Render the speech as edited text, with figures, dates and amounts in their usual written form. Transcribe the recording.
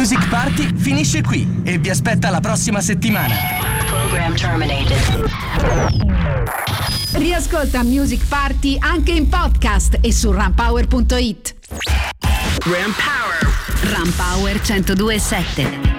Music Party finisce qui e vi aspetta la prossima settimana. Program terminated. Riascolta Music Party anche in podcast e su runpower.it. Ram Power 102.7.